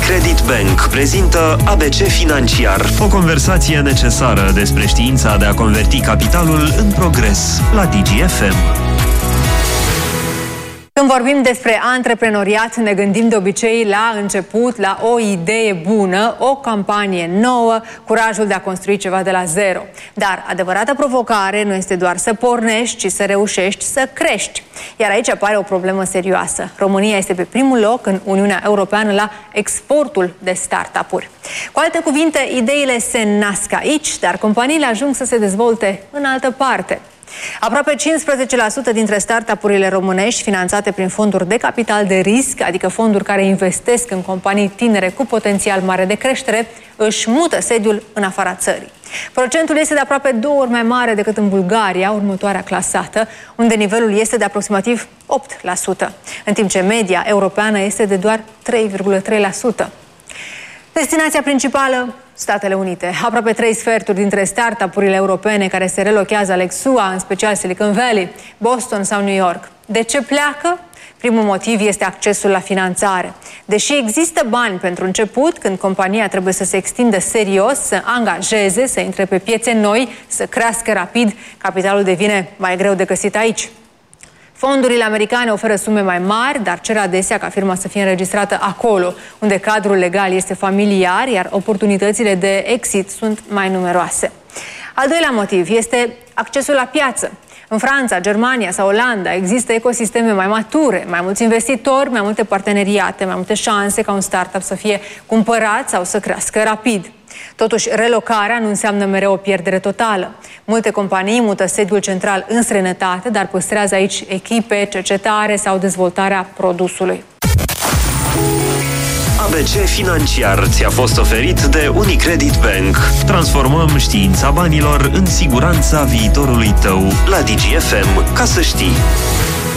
Unicredit Bank prezintă ABC Financiar. O conversație necesară despre știința de a converti capitalul în progres la DGFM. Când vorbim despre antreprenoriat, ne gândim de obicei la început, la o idee bună, o campanie nouă, curajul de a construi ceva de la zero. Dar adevărata provocare nu este doar să pornești, ci să reușești să crești. Iar aici apare o problemă serioasă. România este pe primul loc în Uniunea Europeană la exportul de startup-uri. Cu alte cuvinte, ideile se nasc aici, dar companiile ajung să se dezvolte în altă parte. Aproape 15% dintre startup-urile românești finanțate prin fonduri de capital de risc, adică fonduri care investesc în companii tinere cu potențial mare de creștere, își mută sediul în afara țării. Procentul este de aproape 2 ori mai mare decât în Bulgaria, următoarea clasată, unde nivelul este de aproximativ 8%, în timp ce media europeană este de doar 3,3%. Destinația principală, Statele Unite. Aproape 3/4 dintre startup-urile europene care se relochează aleg SUA, în special Silicon Valley, Boston sau New York. De ce pleacă? Primul motiv este accesul la finanțare. Deși există bani pentru început, când compania trebuie să se extindă serios, să angajeze, să intre pe piețe noi, să crească rapid, capitalul devine mai greu de găsit aici. Fondurile americane oferă sume mai mari, dar cer adesea ca firma să fie înregistrată acolo, unde cadrul legal este familiar, iar oportunitățile de exit sunt mai numeroase. Al doilea motiv este accesul la piață. În Franța, Germania sau Olanda există ecosisteme mai mature, mai mulți investitori, mai multe parteneriate, mai multe șanse ca un startup să fie cumpărat sau să crească rapid. Totuși, relocarea nu înseamnă mereu o pierdere totală. Multe companii mută sediul central în străinătate, dar păstrează aici echipe, cercetare sau dezvoltarea produsului. ABC Financiar ți-a fost oferit de Unicredit Bank. Transformăm știința banilor în siguranța viitorului tău la DGFM. Ca să știi.